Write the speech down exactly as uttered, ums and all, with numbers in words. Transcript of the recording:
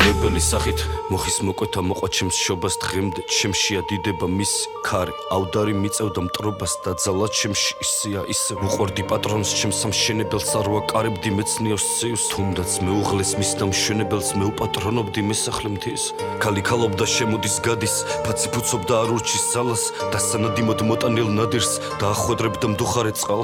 მოგონებელი სახით მოხის მოკვეთა მოყვა ჩემს შობას დღემდე ჩემში ადიდება მის ქარი აუდარი მიწევდა მტრობას და ძალად ჩემში ისეა ისე უყვარდი პატრონს ჩემს სამშენებელს არ ვაკარებდი მეცნიერს ცივს თუნდაც მეუღლეს მის დამშვენებელს მეუპატრონობდი მესახლე მთის ქალი ქალობდა შემოდის გადის ფაცი ფუცობდა არ ურჩის ძალას და სანადიმოდ მოტანილ ნადირს და ახვედრებდა მდუხარე წყალს